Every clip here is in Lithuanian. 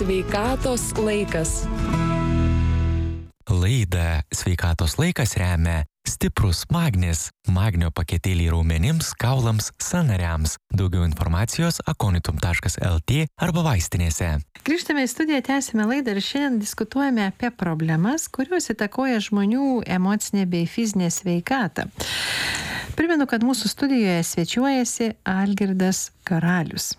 Sveikatos laikas. Laidą Sveikatos laikas remia stiprus magnis, magnio paketėliai raumenims, kaulams, sąnariams. Daugiau informacijos akonitum.lt arba vaistinėse. Grįžtame į studiją, tęsime laidą ir šiandien diskutuojame apie problemas, kurios įtakoja žmonių emocinę bei fizinę sveikatą. Primenu, kad mūsų studijoje svečiuojasi Algirdas Karalius.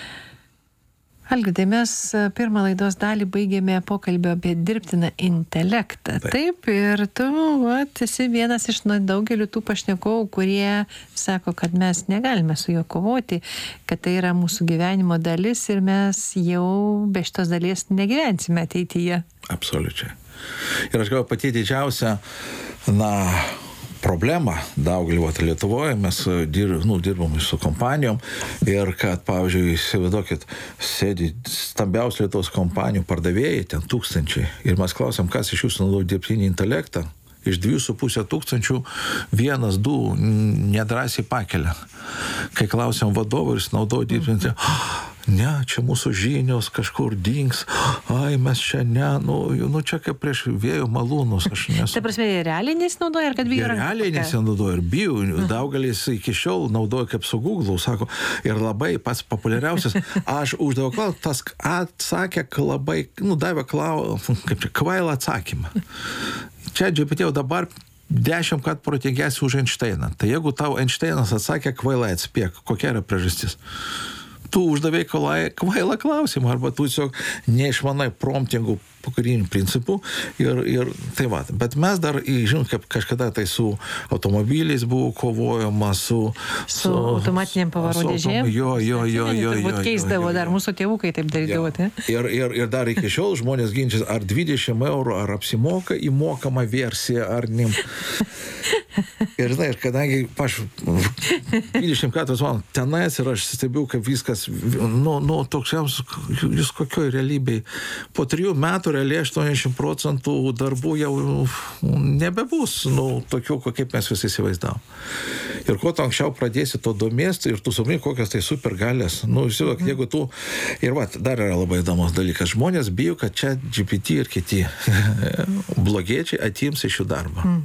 Algirdai, mes pirmą laidos dalį baigėme pokalbio apie dirbtiną intelektą. Taip, ir tu esi vienas iš daugelių tų pašnekovų, kurie sako, kad mes negalime su juo kovoti, kad tai yra mūsų gyvenimo dalis ir mes jau be šitos dalies negyvensime ateityje. Absoliučiai. Ir aš galvoju, pati didžiausia, problema daugelį Lietuvoje, mes dirbam su kompanijom ir kad, pavyzdžiui, įsivaizduokit, sėdi stambiausių Lietuvos kompanijų pardavėjai, ten tūkstančiai, ir mes klausiam, kas iš jūsų naudoja dirbtinį intelektą. Iš 2,5 tūkstančių 1-2 nedrąsiai pakelia. Kai klausiam vadovų, jis naudoja dirbtinį intelektą. Ne, čia mūsų žinios kažkur dings. Ai, mes čia čia kaip prieš vėjo malūnus. Ta prasme, realiai nesinaudoja, ar kad bijo ranką? Realiai nesinaudoja ir bijo. Daugelis iki šiol naudoja kaip su Google, sako. Ir labai pats populiariausias. Aš uždaviau klausimą, tas atsakė labai, davė kvailą atsakymą. Čia GPT dabar 10 kart protingesnis už Einšteiną. Tai jeigu tau Einšteinas atsakė kvailai, atspėk, kokia yra priežastis? Tu uždavei kvailą klausimą, arba tu tiesiog neišmanai promptingų pagrindinių principų ir tai va. Bet mes dar, žinom, kaip kažkada tai su automobiliais buvo kovojama, su automatiniam pavarų dėžėm. Jo. Turbūt keisdavo dar mūsų tėvukai taip darydavo, tai? Ir dar iki šiol žmonės ginčia, ar 20 eurų, ar apsimoka įmokama versija, ar ne. Ir žinai, kadangi aš 24 valandų tenais ir aš stebiu, kaip viskas, toksiams, jūs kokioj realybėj. Po 3 metų realiai 80% darbų jau nebebus, tokių, kaip mes visi įsivaizdavom. Ir kuo tu anksčiau pradėsi to domėsti ir tu supranti, kokios tai supergalės. Jeigu tu... Ir dar yra labai įdomus dalykas. Žmonės bijo, kad čia GPT ir kiti blogiečiai atims iš jų darbą.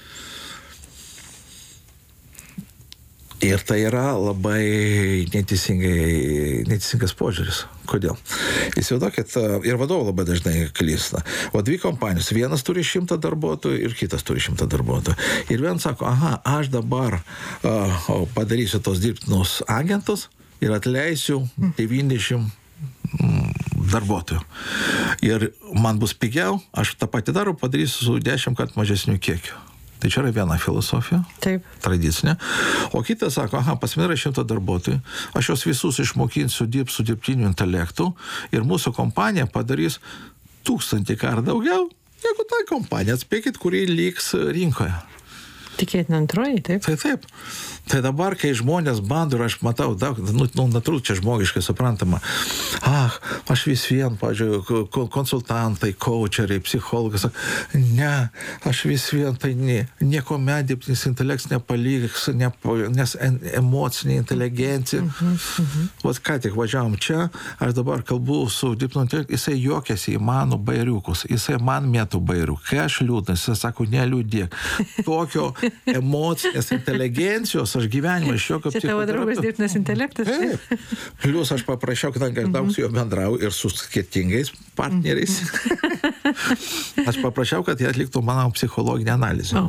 Ir tai yra labai neteisingas požiūris. Kodėl? Įsivaizduokit, ir vadovai labai dažnai klysta. O 2 kompanijos, vienas turi 100 darbuotojų ir kitas turi 100 darbuotojų. Ir vienas sako, aš dabar padarysiu tos dirbtinus agentus ir atleisiu 90 darbuotojų. Ir man bus pigiau, aš tą patį darau, padarysiu su 10 kart mažesniu kiekiu. Tai čia yra viena filosofija, taip, tradicinė. O kitas sako, pas mane yra 100 darbuotojų, aš juos visus išmokinsiu dirbti su dirbtiniu intelektu ir mūsų kompanija padarys 1000 kartų daugiau, negu ta kompanija, atspėkit, kuri liks rinkoje. Tikėtina antroji, taip? Taip. Tai dabar, kai žmonės bando, ir aš matau, natūralu, čia žmogiškai suprantama, aš vis vien, pavyzdžiui, konsultantai, coacheriai, psichologas, ne, aš vis vien, tai niekuomet dirbtinis intelektas nepaliks, nes emocinė inteligencija. Vat ką tik važiavom čia, aš dabar kalbu su dirbtiniu intelektu, jisai juokiasi į mano bairiukus, jisai man mėtų bairių, kai aš liūdnas, jisai sako, neliūdėk. Tokio emocinės inteligencijos aš gyvenimą iš jokio psichoterapeuto. Čia tavo draugas dirbtinis intelektas? Taip. Plius aš paprašiau, kadangi aš daug su juo bendrau ir su skirtingais partneriais. Aš paprašiau, kad jie atliktų mano psichologinę analizę.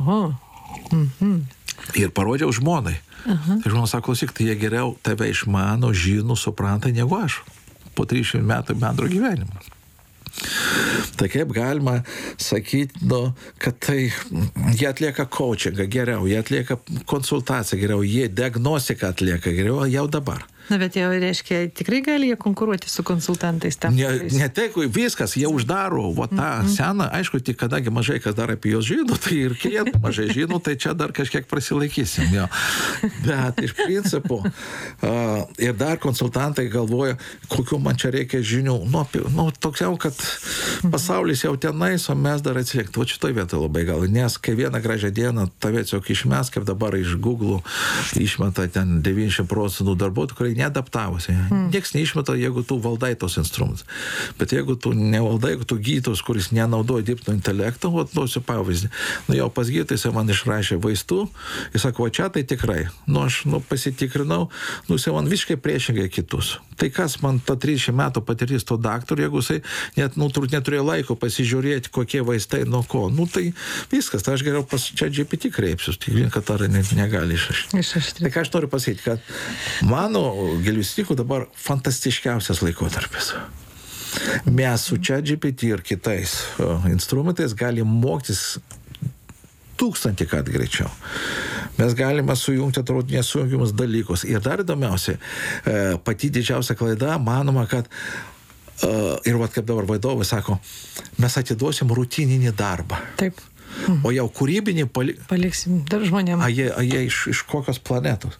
Ir parodžiau žmonai. Tai žmonai sako, klausyk, tai jie geriau tave išmano, žino, supranta negu aš. Po 30 metų bendro gyvenimo. Tai kaip galima sakyti, kad tai jie atlieka coachingą geriau, jie atlieka konsultaciją geriau, jie diagnostiką atlieka geriau jau dabar. Bet jau reiškia, tikrai gali jie konkuruoti su konsultantais tam? Ne taip, viskas, jie uždaro tą seną, aišku, tik kadangi mažai kas dar apie juos žino, tai ir klientų mažai žino, tai čia dar kažkiek prasilaikysim. Jo. Bet iš principo, ir dar konsultantai galvoja, kokiu man čia reikia žinių. Toks jau, kad pasaulis jau tenais, o mes dar atsilikti. O šitoj vietoj labai gal, nes kai vieną gražią dieną tave tiesiog išmes, kaip dabar iš Google išmeta ten 90% darbuotojų, kurie tikrai neadaptavusi. Niekas neišmeta, jeigu tu valdai tos instrumentus. Bet jeigu tu nevaldai, jeigu tu gydytojas, kuris nenaudoja dirbtinio intelekto, duosiu pavyzdį. Jau pas gydytojas man išrašė vaistų, jis sako, čia tai tikrai. Aš pasitikrinau, jis man visiškai priešingai kitus. Tai kas man ta 30 metų patirtis to daktarų, jeigu jisai net neturėjo laiko pasižiūrėti, kokie vaistai nuo ko. Tai viskas, tai aš geriau pas ChatGPT kreipsiu, tik vien, kad ar negali išrašyti. Tai ką aš noriu pasakyti, kad mano gelvistikų dabar fantastiškiausias laikotarpis. Mes su ChatGPT ir kitais instrumentais galim mokytis 1000 kart greičiau. Mes galime sujungti atrodo nesujungiamus dalykus. Ir dar įdomiausia, pati didžiausia klaida, manoma, kad ir kaip dabar vadovai sako, mes atiduosim rutininį darbą. Taip. O jau kūrybinį paliksim dar žmonėms. Jie iš kokios planetos?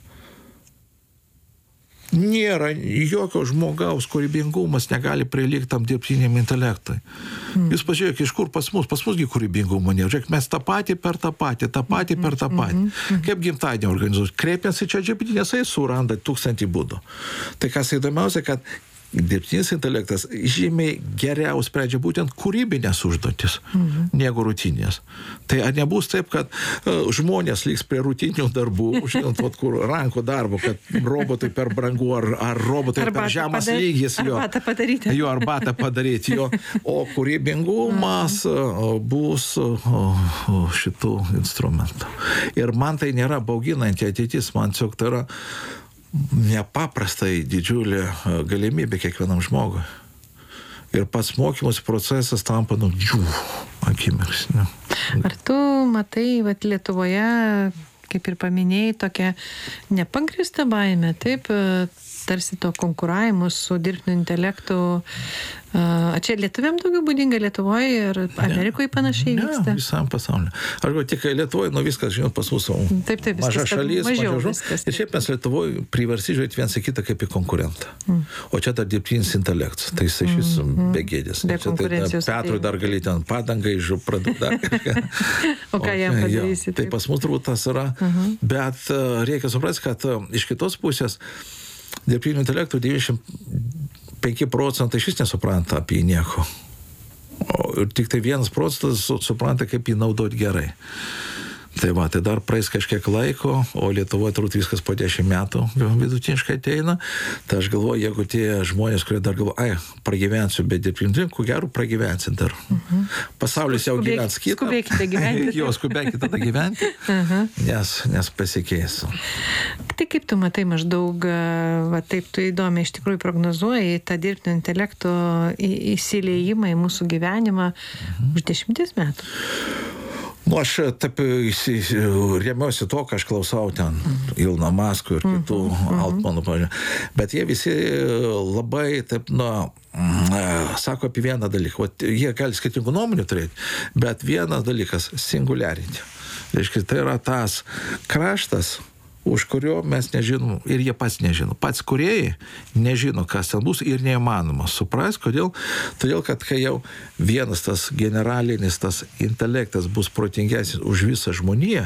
Nėra jokio žmogaus kūrybingumas negali prilygti tam dirbtiniam intelektui. Jūs pažiūrėk, iš kur pas musgi kūrybingumo nėra. Žiūrėk, mes tą patį per tą patį. Kaip gimtadienį organizuoti? Kreipiasi čia ChatGPT, nes jis suranda 1000 būdų. Tai kas įdomiausia, kad dirbtinis intelektas žymiai geriau sprendžia būtent kūrybinės užduotis, negu rutinės. Tai ar nebus taip, kad žmonės liks prie rutininių darbų, žinot, kur rankų darbo, kad robotai per brangu, ar robotai per žemas lygis, arbatą padaryti, o kūrybingumas bus šitų instrumentų. Ir man tai nėra bauginanti ateitis, man tiesiog tai yra nepaprastai didžiulė galimybė kiekvienam žmogui. Ir pats mokymus procesas tampa akimirksniu. Ar tu matai, Lietuvoje, kaip ir paminėjai, tokia nepagrįsta baimė, taip, tarsi to konkuravimo su dirbtiniu intelektu. Čia lietuviam daugiau būdinga Lietuvoje ir Amerikoje panašiai vyksta? Ne, visam pasauliu. Aš galvoju, tik Lietuvoje, viskas, žinot, pas mūsų maža šalis, maža žodžių. Ir šiaip mes Lietuvoje priversti žiūrėti vienas į kitą kaip į konkurentą. O čia dar dirbtinis intelektas. Tai jis iš begėdės. Be konkurencijos. Petrui dar gali ten padangą iš dar kažką. O ką jam padarysi? Tai pas mus turbūt tas yra. Bet reikia suprasti, kad iš kitos pusės dirbtinio intelekto 95% iš vis nesupranta apie jį nieko. Ir tik tai 1% supranta, kaip jį naudoti gerai. Tai dar praeis kažkiek laiko, o Lietuvoje turbūt viskas po 10 metų vidutiniškai ateina. Tai aš galvoju, jeigu tie žmonės, kurie dar galvoja, pragyvensiu be dirbtinio, ko gero pragyvensit dar. Pasaulis jau gyvens kitą. Skubėkite gyventi. Skubėkite tada gyventi, nes pasikeis. Tai kaip tu matai maždaug, taip tu įdomiai iš tikrųjų prognozuoji tą dirbtinio intelekto įsiliejimą į mūsų gyvenimą už 10 metų? Aš taip remiausi to, ką aš klausau ten Ilno Masko ir kitų Altmanų, bet jie visi labai taip, sako apie vieną dalyką. Jie gali skirtingų nuomonių turėti, bet vienas dalykas – singularity. Reiškia, tai yra tas kraštas, už kurio mes nežinom ir jie pats nežino. Pats kūrėjai nežino, kas ten bus ir neįmanoma supras. Kodėl? Todėl, kad kai jau vienas tas generalinis tas intelektas bus protingesnis už visą žmoniją,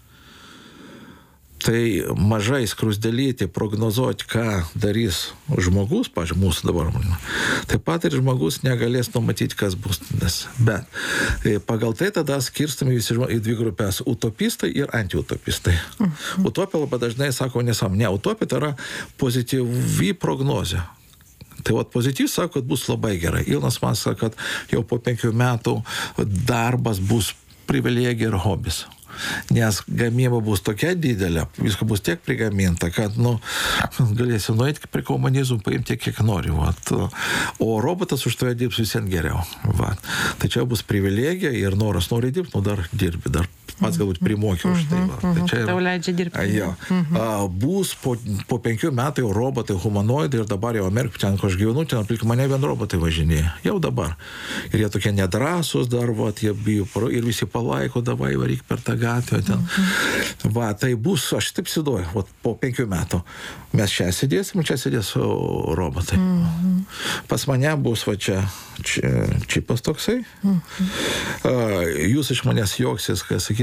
tai mažai skrusdėlyti prognozuoti, ką darys žmogus, pavyzdžiui, mūsų dabar. Taip pat ir žmogus negalės numatyti, kas bus. Bet pagal tai tada skirstami visi į dvi grupės – utopistai ir antiutopistai. Utopija labai dažnai sako nesąmonė. Utopija tai yra pozityvi prognozė. Tai pozityvus sako, kad bus labai gerai. Ilnas man sako, kad jau po 5 metų darbas bus privilegija ir hobis. Nes gamyba bus tokia didelė, visko bus tiek prigaminta, kad galėsi nueiti prie komunizmų, paimti tiek, kiek nori. O robotas už tave dirbs visiems geriau. Tai čia bus privilegija ir noras nori dirbti, dar dirbi, dar pats galbūt primokė už tai. Tau leidžia dirbti. Bus po 5 metų jau robotai humanoidai ir dabar jau Amerikoje, ten, kur aš gyvenu, ten aplink mane vien robotai važinėja. Jau dabar. Ir jie tokie nedrąsūs dar, jie bijo, ir visi palaiko, davai varyk per tą gatvę. Tai bus, aš taip siduoju, po 5 metų. Mes čia sėdėsim, čia sėdės robotai. Pas mane bus čia čipas toksai. Jūs iš manęs juoksis, kai sakys,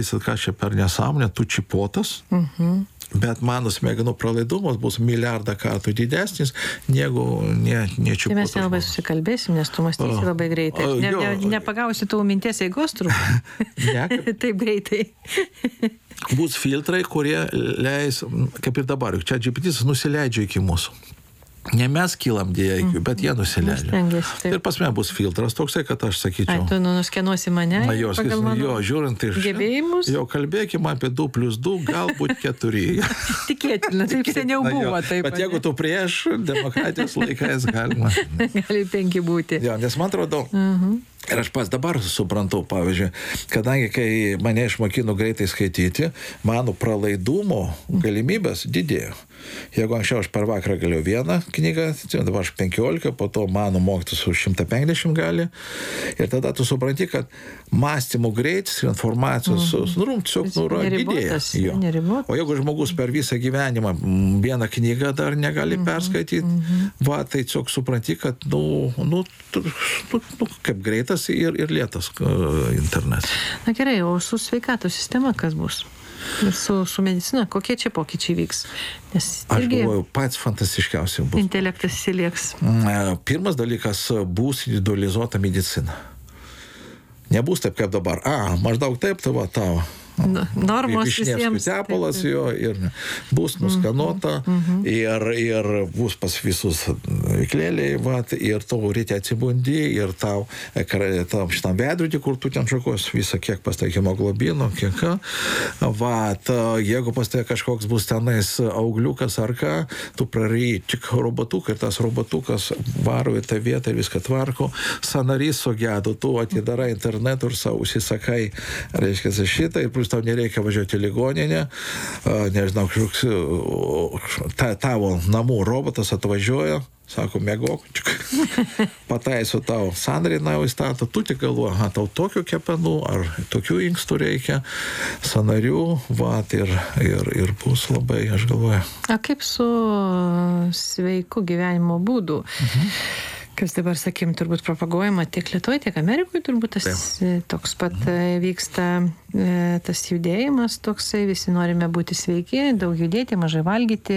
sakysit, ką čia per nesąmonę, tu čipotas. Bet mano smegenų pralaidumas bus milijardą kartų didesnis, negu nečiupotas. Tai mes nelabai susikalbėsim, nes tu mąstysi labai greitai. Nepagausi tavo minties eigos turbūt. Taip greitai. Bus filtrai, kurie leis, kaip ir dabar, čia GPT nusileidžia iki mūsų. Ne mes kylam dėja iki, bet jie nusileidžia. Ir pas mane bus filtras toksai, kad aš sakyčiau. Tu nuskenuosi mane pagal mano žiūrint iš gebėjimus. Jo, kalbėkime apie 2+2, galbūt 4. Tikėtina, taip seniau buvo. Taip, bet jeigu tu prieš demokratijos laikais galima. Gali 5 būti. Jo, nes man atrodo, ir aš pas dabar suprantu, pavyzdžiui, kadangi kai mane išmokino greitai skaityti, mano pralaidumo galimybės didėjo. Jeigu anksčiau aš per vakarą galėjau vieną knygą, dabar aš 15, po to mano mokytis už 150 gali. Ir tada tu supranti, kad mąstymų greitis ir informacijos didėjas. O jeigu žmogus per visą gyvenimą vieną knygą dar negali perskaityti, tai tiesiog supranti, kad kaip greitas ir lėtas internetas. Na gerai, o su sveikatos sistema kas bus? Su medicina, kokie čia pokyčiai vyks? Nes aš galvoju, pats fantastiškiausiai bus. Intelektas įsilieks. Pirmas dalykas bus individualizuota medicina. Nebus taip kaip dabar. Maždaug taip tavo. Normos visiems. Tepalas jo ir bus nuskanuota ir bus pas visus veiklėliai, ir tau reikia atsibundi ir tau šitam veidrodį, kur tu ten šakos visą kiek pas tai hemoglobino, kiek jeigu pas tai kažkoks bus tenais augliukas ar ką, tu praryji tik robotuką ir tas robotukas varo į tą vietą ir viską tvarko, sanarys sugedo, tu atidarai internetu ir savo užsisakai, reiškia šitą ir plus tau nereikia važiuoti į ligoninę, nežinau, tavo namų robotas atvažiuoja, sako, mėgok, pataiso tau sanarį naują įstatą, tu tik galvoji, tau tokių kepenų ar tokių inkstų reikia, sanarių, ir bus labai, aš galvoju. O kaip su sveiku gyvenimo būdu? Kas dabar, sakim, turbūt propaguojama tiek Lietuvoje, tiek Amerikoje, turbūt tas toks pat vyksta tas judėjimas toksai, visi norime būti sveiki, daug judėti, mažai valgyti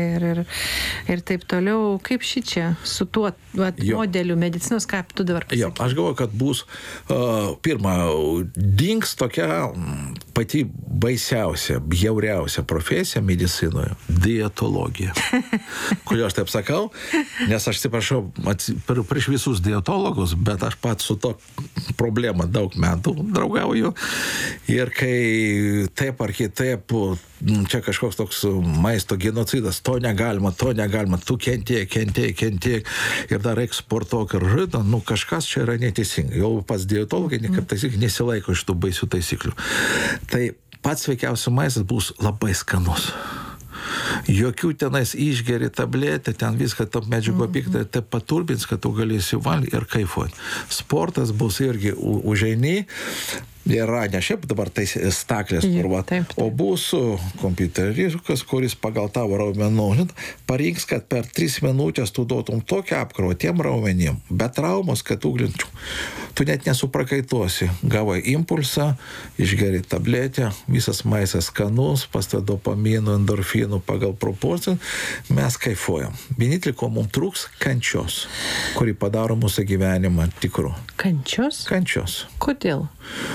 ir taip toliau. Kaip šičia su tuo modeliu medicinos, ką tu dabar pasakai? Aš galvoju, kad bus pirma, dings tokia pati baisiausia, bjauriausia profesija medicinoje – dietologija. Kodėl aš taip sakau? Nes aš atsiprašau prieš visus dietologus, bet aš pats su to problema daug metų draugauju. Ir kai taip ar kitaip, čia kažkoks toks maisto genocidas, to negalima, tu kentėk, ir dar reik sportuok ir žinot, kažkas čia yra neteisinga. Jau pats dietologai kaip taisyklė nesilaiko iš tų baisių taisyklių. Tai pats sveikiausias maistas bus labai skanus. Jokių tenais išgeri tabletę, ten viską top medžiago piktai, taip paturbins, kad tu galėsi valgyti ir kaifuoti. Sportas bus irgi užeini. Yra ne šiaip dabar tai staklės, o bus kompiuteriukas, kuris pagal tavo raumenų parinks, kad per 3 minutės tu duotum tokią apkrovą tiem raumenim, bet traumos, kad uglinčių. Tu net nesuprakaituosi. Gavai impulsą, išgeri tabletę, visas maistas skanus, pasta dopaminų, endorfinų pagal proporciją, mes kaifuojam. Vienintelį, ko mums trūks, kančios, kuri padaro mūsų gyvenimą tikru. Kančios? Kančios. Kodėl?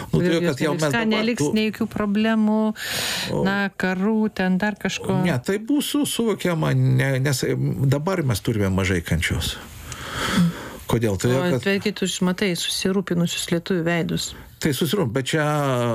Neliks nei jokių problemų, karų, ten dar kažko. Ne, tai bus suvokiama, nes dabar mes turime mažai kančios. Kodėl? Tai tu matai susirūpinusius lietuvių veidus. Tai susirūpin, bet čia...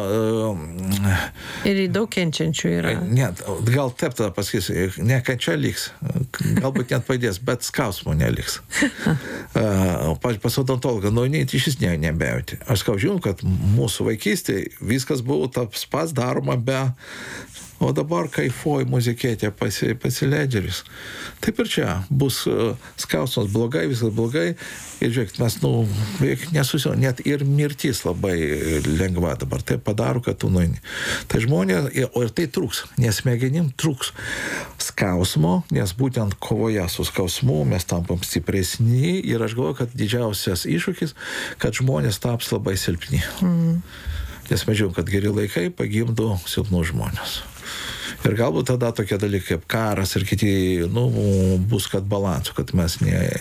Ir daug kenčiančių yra. Ne, gal taip tada pasakysiu, ne kančia liks, galbūt net padės, bet skausmo neliks. Pas odontologą, iš vis nebejauti. Aš žinom, kad mūsų vaikystėje viskas buvo tas pats daroma be... O dabar kaifuoji muzikėtė pasileidžeris. Taip ir čia bus skausmas blogai, viskas blogai. Ir žiūrėk, mes nesusinom, net ir mirtis labai lengva dabar. Tai padaro, kad tu nueini. Tai žmonės, ir tai trūks, nes smegenim trūks skausmo, nes būtent kovoje su skausmu mes tampam stipresni. Ir aš galvoju, kad didžiausias iššūkis, kad žmonės taps labai silpni. Nes mes žinom, kad geri laikai pagimdo silpnus žmonės. Ir galbūt tada tokie dalykai kaip karas ir kiti, bus kad balansų, kad mes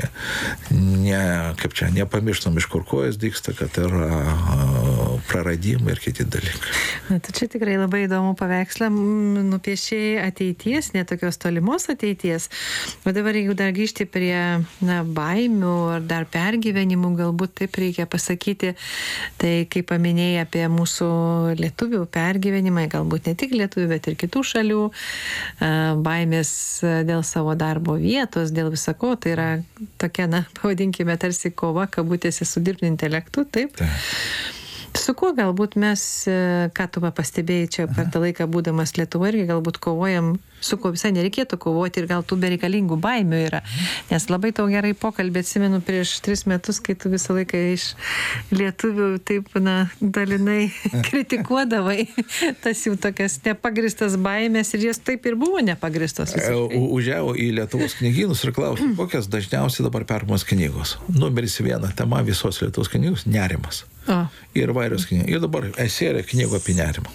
nepamirštam iš kur kojas dygsta, kad yra praradimai ir kiti dalykai. Tai čia tikrai labai įdomu paveikslą nupiešėjai ateities, netokios tolimos ateities. O dabar jeigu dar grįžti prie baimių ar dar pergyvenimų, galbūt taip reikia pasakyti, tai kaip paminėjai apie mūsų lietuvių pergyvenimai, galbūt ne tik lietuvių, bet ir kitų šalių, baimės dėl savo darbo vietos, dėl visako, tai yra tokia, pavadinkime, tarsi kova, kabutėse, su dirbtiniu intelektu, taip? Su kuo galbūt mes, ką tu pastebėjai čia per tą laiką būdamas Lietuvoje, irgi galbūt kovojam, su kuo visai nereikėtų kovoti ir gal tų bereikalingų baimių yra. Nes labai tau gerai pokalbį atsimenu prieš 3 metus, kai tu visą laiką iš lietuvių taip, dalinai kritikuodavai tas jų tokias nepagristas baimės ir jas taip ir buvo nepagristos. Užėjau į Lietuvos knygynus ir klausiau, kokias dažniausiai dabar perkamos knygos. Numeris 1 tema visos Lietuvos knygos - nerimas. Ir vairios knygos. Ir dabar serija knygų apie nerimą.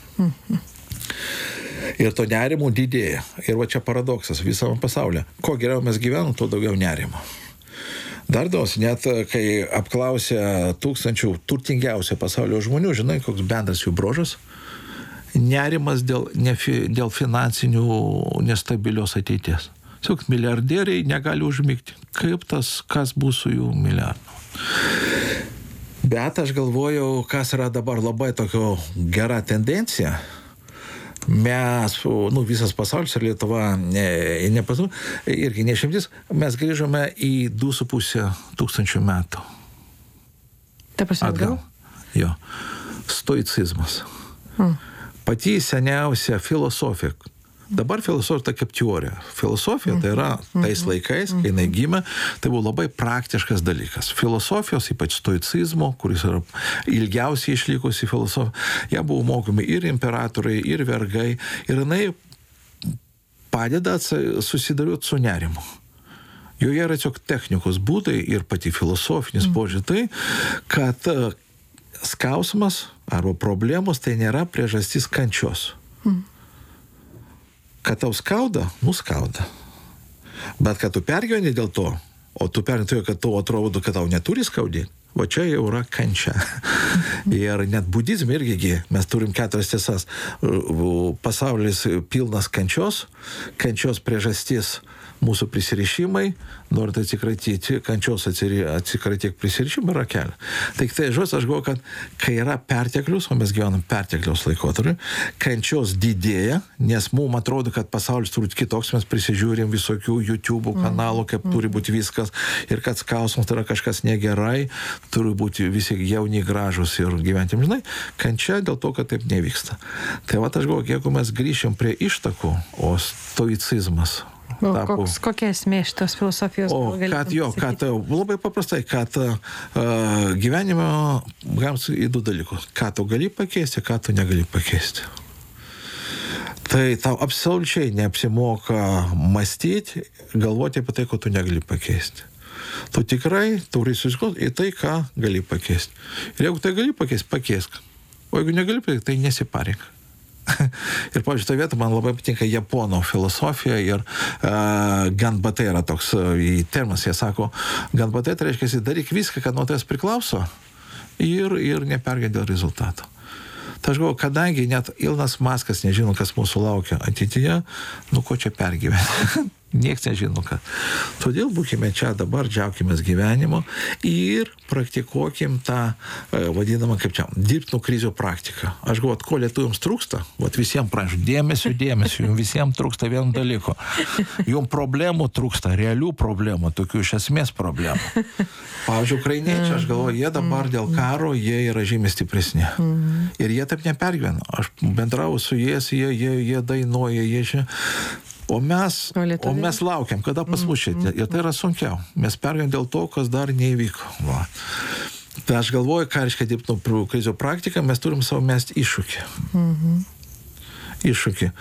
Ir to nerimo didėja. Ir va čia paradoksas visame pasaulyje. Kuo geriau mes gyvenam, tuo daugiau nerimo. Dar daug, net kai apklausė 1000 turtingiausių pasaulio žmonių, žinai, koks bendras jų bruožas? Nerimas dėl finansinių nestabilios ateities. Tiesiog milijardieriai negali užmigti. Kas bus su jų milijardu? Bet aš galvojau, kas yra dabar labai tokio gera tendencija. Mes, visas pasaulis ir Lietuva irgi nešimtis, mes grįžome į 2,5 tūkstančių metų. Ta prasme, atgal? Jo. Stoicizmas. Pati seniausia filosofija. Dabar filosofija tai kaip teorija. Filosofija tai yra tais laikais, kai jinai gimė, tai buvo labai praktiškas dalykas. Filosofijos, ypač stoicizmo, kuris yra ilgiausiai išlikusi filosofija, ją buvo mokomi ir imperatoriai, ir vergai, ir jinai padeda susidariuoti su nerimu. Joje yra tiesiog technikos būdai ir pati filosofinis požiūris tai, kad skausmas arba problemos tai nėra priežastis kančios. Kad tau skauda, skauda. Bet kad tu pergyveni dėl to, o tu pergyveni, kad tau atrodo, kad tau neturi skaudėti, o čia jau yra kančia. Ir net budizme irgi mes turim 4 tiesas. Pasaulis pilnas kančios priežastis mūsų prisirišimai, norint atsikratyti kančios atsikratyk prisirišimą yra kelias. Tai žodžiu, aš galvoju, kad kai yra perteklius, o mes gyvenam pertekliaus laikotarpiu, kančios didėja, nes mums atrodo, kad pasaulis turi kitoks, mes prisižiūrim visokių YouTube kanalų, kaip turi būti viskas, ir kad skausmas tai yra kažkas negerai, turi būti visi jauni, gražus ir gyventi, žinai, kančia dėl to, kad taip nevyksta. Tai aš galvoju, jeigu mes grįšim prie ištakų, o stoicizmas kokia esmė šitos filosofijos? Kad labai paprastai, kad gyvenime galima į 2 dalykus. Ką tu gali pakeisti, ką tu negali pakeisti. Tai tau absoliučiai neapsimoka mąstyti, galvoti apie tai, ko tu negali pakeisti. Tu tikrai turi susigalvoti į tai, ką gali pakeisti. Ir jeigu tai gali pakeisti, pakeisk. O jeigu negali pakeisti, tai nesiparink. Ir, pavyzdžiui, tą vietą man labai patinka japonų filosofija ir ganbatai yra toks terminas, jie sako, ganbatai tai reiškia, daryk viską, kad nuo tavęs priklauso ir nepergyventi dėl rezultato. Tai aš galvoju, kadangi net Ilonas Maskas nežino, kas mūsų laukia ateityje, ko čia pergyventi. Niekas nežino, kad. Todėl būkime čia dabar, džiaukimės gyvenimo ir praktikuokim tą vadinamą, kaip čia, dirbtinų krizių praktiką. Aš galvoju, ko lietuviams trūksta, visiems prašau, dėmesio, jums visiems trūksta vieno dalyko. Jums problemų trūksta, realių problemų, tokių iš esmės problemų. Pavyzdžiui, ukrainiečiai, aš galvoju, jie dabar dėl karo, jie yra žymiai stipresni. Ir jie taip nepergyvena. Aš bendrauju su jais, jie dainuoja, jie čia. O mes laukiam, kada pas mus šitie. Ir tai yra sunkiau. Mes pergyvenam dėl to, kas dar neįvyko. Tai aš galvoju, ką reiškia dirbtinų krizių praktika, mes turim savo mesti iššūkį. Iššūkį.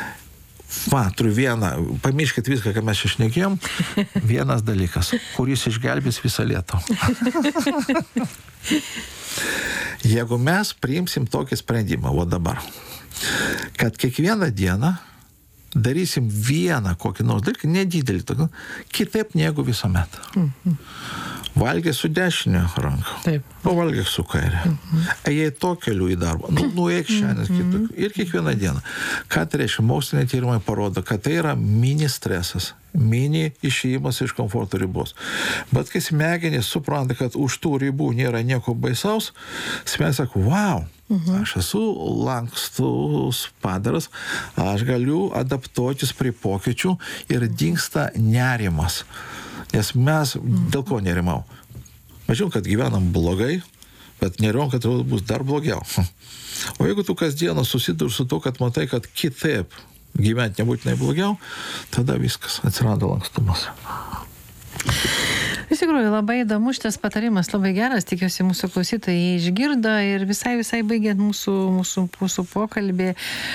Turiu vieną, pamirškit viską, ką mes išnekėjom, vienas dalykas, kuris išgelbės visą Lietuvą. Jeigu mes priimsim tokį sprendimą, o dabar, kad kiekvieną dieną darysim vieną kokį nors dalyką, nedidelį tokį, kitaip negu visuomet. Valgė su dešinė ranka, o valgė su kairė. Ėjai to keliu į darbą, nueik šiandien kitų. Ir kiekvieną dieną. Ką tai reiškia? Moksliniai tyrimai parodo, kad tai yra mini stresas, mini išėjimas iš komforto ribos. Bet kai smegenys supranta, kad už tų ribų nėra nieko baisaus, smegenys sako, wow, aš esu lankstus padaras, aš galiu adaptuotis prie pokyčių ir dingsta nerimas. Nes mes dėl ko nerimau? Mes žinom, kad gyvenam blogai, bet nerimam, kad bus dar blogiau. O jeigu tu kasdieną susiduri su to, kad matai, kad kitaip gyventi nebūtinai blogiau, tada viskas, atsirado lankstumas. Iš tikrųjų, labai įdomu šitas patarimas, labai geras, tikiuosi mūsų klausytojai išgirdo ir visai baigiant mūsų pokalbį,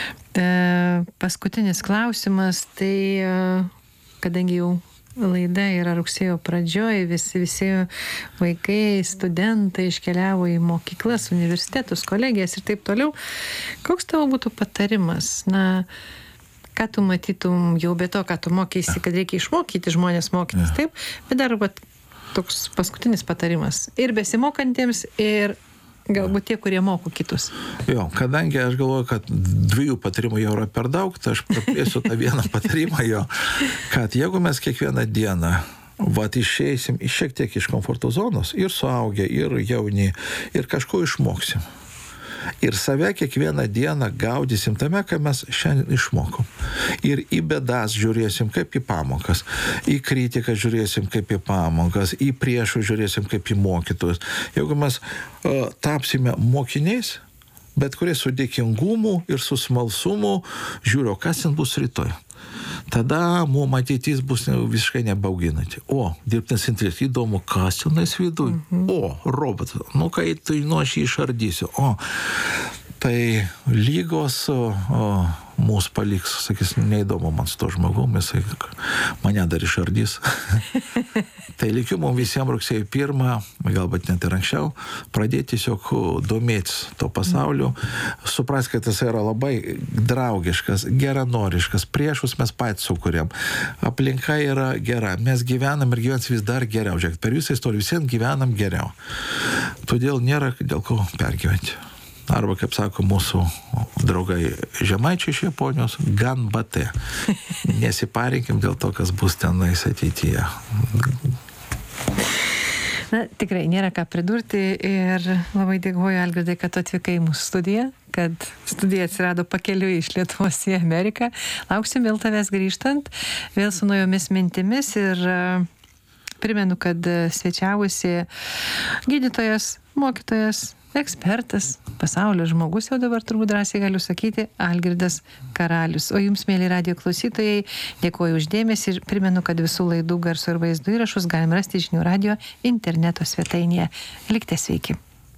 paskutinis klausimas, tai kadangi jau laida yra rugsėjo pradžioj, visi vaikai, studentai iškeliavo į mokyklas, universitetus, kolegijas ir taip toliau. Koks tavo būtų patarimas? Na, ką tu matytum jau be to, ką tu mokysi, kad reikia išmokyti žmonės mokytis, taip? Bet dar toks paskutinis patarimas. Ir besimokantiems, ir galbūt tie, kurie moko kitus. Jo, kadangi aš galvoju, kad 2 patarimų jau yra per daug, tai aš praplėsiu tą vieną patarimą jo, kad jeigu mes kiekvieną dieną išeisim šiek tiek iš komforto zonos, ir suaugę, ir jauni, ir kažko išmoksim. Ir save kiekvieną dieną gaudysim tame, ką mes šiandien išmokom. Ir į bėdas žiūrėsim kaip į pamokas, į kritiką žiūrėsim kaip į pamokas, į priešų žiūrėsim kaip į mokytojus. Jeigu mes tapsime mokiniais, bet kurie su dėkingumu ir su smalsumu žiūrio, kas ten bus rytoj. Tada mums ateitis bus visiškai nebauginanti. O, dirbtinis intelektas, įdomu, kas tenais viduj. O, robotas, kai tai aš jį išardysiu. O, tai lygos mūsų paliks, sakys, neįdomu man su to žmogum, jisai mane dar išardys. Tai likiu mums visiems rugsėjo 1, galbūt net ir anksčiau, pradėti tiesiog domėtis to pasauliu, supras, kad jis yra labai draugiškas, geranoriškas, priešus mes patys sukūrėm, aplinka yra gera, mes gyvenam ir gyvens vis dar geriau, žiūrėk, per visą istoriją visiems gyvenam geriau, todėl nėra dėl ko pergyventi. Arba, kaip sako mūsų draugai žemaičiai iš Japonijos, ganbate. Nesiparinkim dėl to, kas bus tenais ateityje. Na, tikrai nėra ką pridurti ir labai dėkoju, Algirdai, kad atvykai į mūsų studiją, kad studija atsirado pakeliui iš Lietuvos į Ameriką. Lauksim vėl tavęs grįžtant, vėl su naujomis mintimis ir primenu, kad svečiavosi gydytojas, mokytojas, ekspertas, pasaulio žmogus, jau dabar turbūt drąsiai galiu sakyti, Algirdas Karalius. O jums, mėly radijo klausytojai, dėkoju už dėmesį ir primenu, kad visų laidų garso ir vaizdo įrašus galime rasti Žinių radijo interneto svetainėje. Likite sveiki.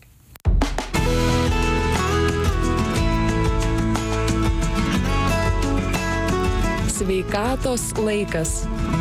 Sveikatos laikas.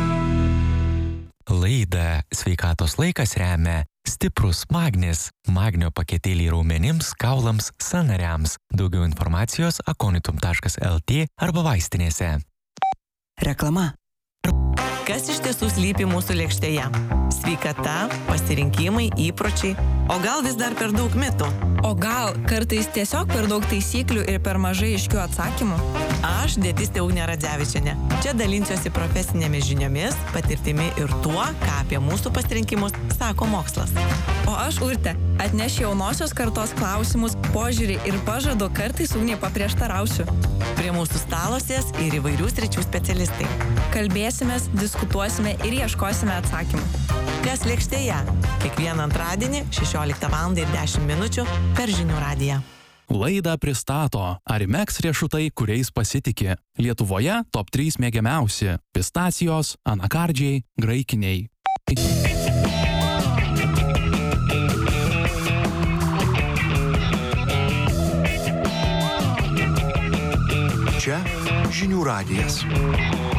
Laidą Sveikatos laikas remia Stiprus Magnis. Magnio paketėliai raumenims, kaulams, sąnariams. Daugiau informacijos akonitum.lt arba vaistinėse. Reklama. Kas iš tiesų slypi mūsų lėkštėje? Sveikata, pasirinkimai, įpročiai. O gal vis dar per daug mitų? O gal kartais tiesiog per daug taisyklių ir per mažai aiškių atsakymų? Aš dietistė Ugnė Radzevičienė. Čia dalinsiuosi profesinėmis žiniomis, patirtimi ir tuo, ką apie mūsų pasirinkimus sako mokslas. O aš, Urtė, atnešiu jaunosios kartos klausimus, požiūrį ir pažadu kartais Ugnė paprieštarausiu. Prie mūsų stalo sės ir įvairių sričių specialistai. Kalbėsimės, diskutuosime ir ieškosime atsakymų. Kas lėkštėje? Kiekvieną antradienį 16 val. ir 10 minučių per Žinių radiją. Laidą pristato Arimex riešutai, kuriais pasitiki. Lietuvoje top 3 mėgiamiausi – pistacijos, anakardžiai, graikiniai. Čia Žinių radijas.